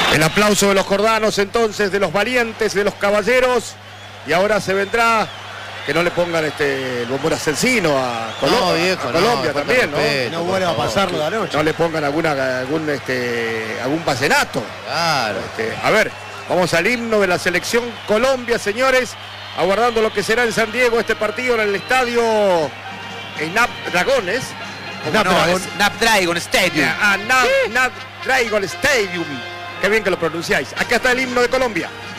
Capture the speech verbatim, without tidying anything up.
El aplauso de los jordanos entonces, de los valientes, de los caballeros. Y ahora se vendrá, que no le pongan este el bombón asesino a, Colo no, viejo, a Colombia no, también, respeto, ¿no? No vuelva a pasarlo de anoche. No le pongan alguna, algún, este, algún vallenato. Claro. Este, a ver, vamos al himno de la selección Colombia, señores. Aguardando lo que será en San Diego este partido en el estadio Snapdragones. Snapdragon. Snapdragon Stadium. Ah, Snapdragon Stadium. Qué bien que lo pronunciáis. Acá está el himno de Colombia.